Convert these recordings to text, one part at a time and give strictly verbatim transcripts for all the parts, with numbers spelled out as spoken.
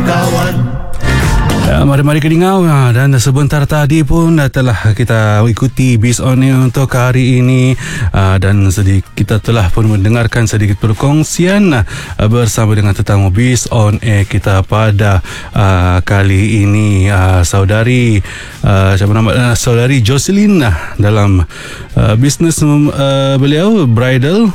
kawan. Uh, mari-mari kedingau uh, dan sebentar tadi pun uh, telah kita ikuti Biz On Air untuk hari ini uh, dan sedikit kita telah pun mendengarkan sedikit perkongsian uh, bersama dengan tetamu Biz On Air kita pada uh, kali ini uh, saudari uh, siapa nama uh, saudari Jocelyn uh, dalam uh, bisnes uh, beliau bridal.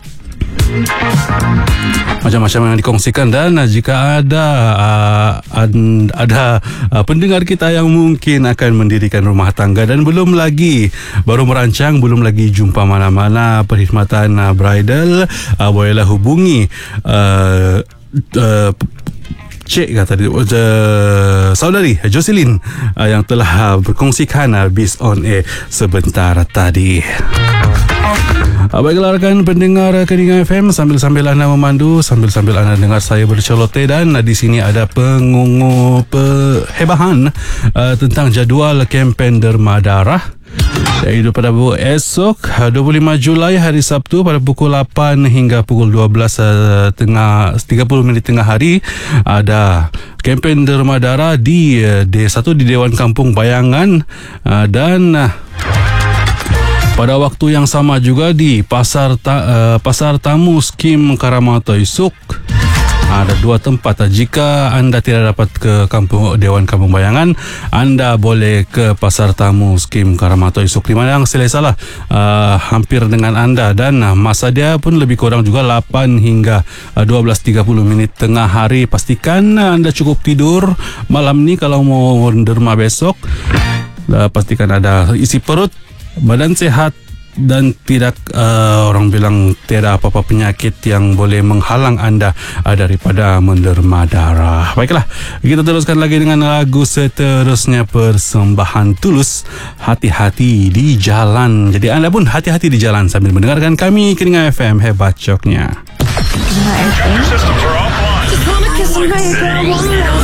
Macam-macam yang dikongsikan dan jika ada uh, ada uh, pendengar kita yang mungkin akan mendirikan rumah tangga dan belum lagi baru merancang, belum lagi jumpa mana-mana perkhidmatan uh, bridal, uh, bolehlah hubungi uh, uh, Cik kata dia, uh, saudari Jocelyn uh, yang telah uh, berkongsikan uh, Biz On Air sebentar tadi. Baiklah rakan pendengar Kedingau F M, sambil-sambil anda memandu, sambil-sambil anda dengar saya berceloteh dan di sini ada pengungu perhebahan uh, tentang jadual kempen derma darah. Iaitu pada esok dua puluh lima Julai hari Sabtu pada pukul lapan hingga pukul dua belas uh, tengah tiga puluh minit tengah hari ada kempen derma darah di uh, D satu di Dewan Kampung Bayangan uh, dan uh, pada waktu yang sama juga di Pasar ta, uh, Pasar Tamu Skim Karamata Isuk. Ada dua tempat. Jika anda tidak dapat ke kampung Dewan Kampung Bayangan, anda boleh ke Pasar Tamu Skim Karamata Isuk di mana yang selesa lah uh, hampir dengan anda dan uh, masa dia pun lebih kurang juga lapan hingga uh, dua belas tiga puluh minit tengah hari. Pastikan uh, anda cukup tidur malam ni kalau mau derma besok. Uh, pastikan ada isi perut, badan sehat dan tidak uh, orang bilang tiada apa-apa penyakit yang boleh menghalang anda uh, daripada menderma darah. Baiklah, kita teruskan lagi dengan lagu seterusnya persembahan Tulus, Hati-hati di Jalan. Jadi anda pun hati-hati di jalan sambil mendengarkan kami Kedingau F M, hebat coknya. Kedingau F M.